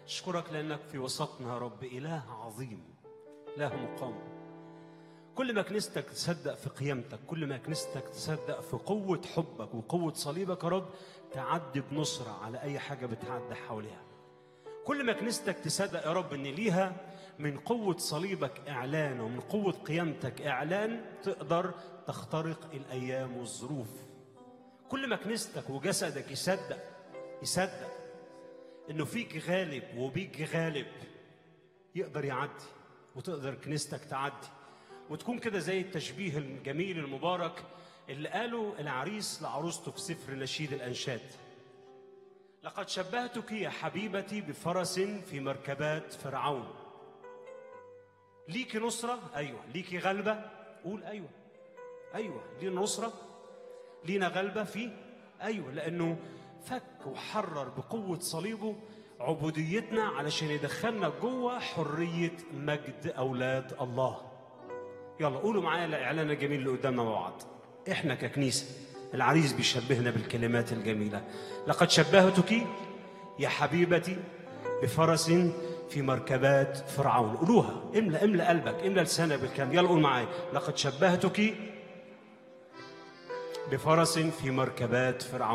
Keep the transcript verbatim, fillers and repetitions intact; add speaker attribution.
Speaker 1: أشكرك لأنك في وسطنا يا رب، إله عظيم، إله مقام. كل ما كنيستك تصدق في قيامتك، كل ما كنيستك تصدق في قوة حبك وقوة صليبك يا رب، تعدي بنصرة على أي حاجة بتعدي حواليها. كل ما كنيستك تصدق يا رب إن ليها من قوة صليبك إعلان ومن قوة قيامتك إعلان، تقدر تخترق الأيام والظروف. كل ما كنيستك وجسدك يصدق يصدق إنه فيك غالب وبيك غالب، يقدر يعدي وتقدر كنيستك تعدي وتكون كده زي التشبيه الجميل المبارك اللي قاله العريس لعروسته في سفر نشيد الأنشاد: لقد شبهتك يا حبيبتي بفرس في مركبات فرعون. ليكي نصرة؟ أيوة. ليكي غلبة؟ قول أيوة. أيوة لينا نصرة، لينا غلبة فيه، أيوة، لأنه فك وحرر بقوة صليبه عبوديتنا علشان يدخلنا جوه حرية مجد أولاد الله. يلا قولوا معايا الإعلان الجميل اللي قدامنا مع بعض. إحنا ككنيسة العريس بيشبهنا بالكلمات الجميلة: لقد شبهتك يا حبيبتي بفرس في مركبات فرعون. قولوها، املأ املأ قلبك، املأ لسانك بالكلام. يلا قول معايا: لقد شبهتك بفرس في مركبات فرعون.